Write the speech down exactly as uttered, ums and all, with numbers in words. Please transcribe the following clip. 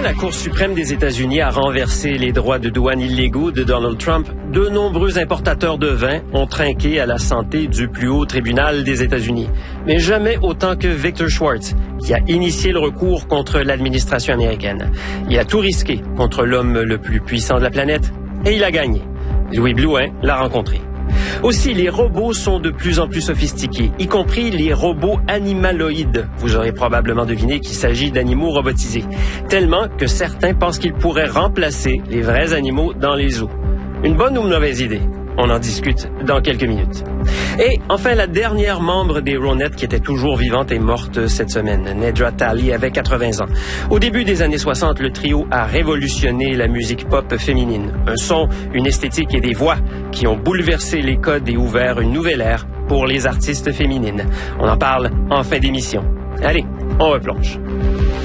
la Cour suprême des États-Unis a renversé les droits de douane illégaux de Donald Trump, de nombreux importateurs de vin ont trinqué à la santé du plus haut tribunal des États-Unis. Mais jamais autant que Victor Schwartz, qui a initié le recours contre l'administration américaine. Il a tout risqué contre l'homme le plus puissant de la planète et il a gagné. Louis Blouin l'a rencontré. Aussi, les robots sont de plus en plus sophistiqués, y compris les robots animaloïdes. Vous aurez probablement deviné qu'il s'agit d'animaux robotisés, tellement que certains pensent qu'ils pourraient remplacer les vrais animaux dans les zoos. Une bonne ou une mauvaise idée? On en discute dans quelques minutes. Et enfin, la dernière membre des Ronettes qui était toujours vivante est morte cette semaine. Nedra Talley avait quatre-vingts ans. Au début des années soixante, le trio a révolutionné la musique pop féminine. Un son, une esthétique et des voix qui ont bouleversé les codes et ouvert une nouvelle ère pour les artistes féminines. On en parle en fin d'émission. Allez, on replonge.